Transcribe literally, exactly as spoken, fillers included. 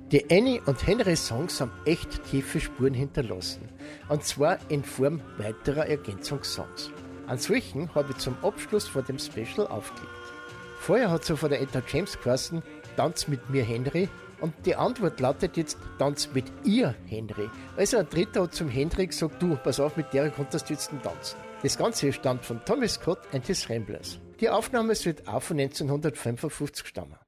Die Annie und Henry Songs haben echt tiefe Spuren hinterlassen. Und zwar in Form weiterer Ergänzungssongs. An solchen habe ich zum Abschluss vor dem Special aufgelegt. Vorher hat so von der Etta James geheißen, Tanz mit mir Henry, und die Antwort lautet jetzt, Tanz mit ihr Henry. Also ein Dritter hat zum Henry gesagt, du, pass auf, mit der konntest du jetzt tanzen. Das Ganze stammt von Tommy Scott and his Ramblers. Die Aufnahme wird auch von neunzehnhundertfünfundfünfzig stammen.